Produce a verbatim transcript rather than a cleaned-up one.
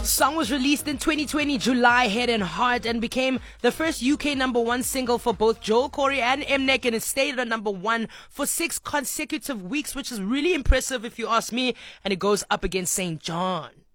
Song was released in twenty twenty July, Head and Heart, and became the first U K number one single for both Joel Corey and Mnek, and it stayed on number one for six consecutive weeks, which is really impressive if you ask me, and it goes up against Saint John.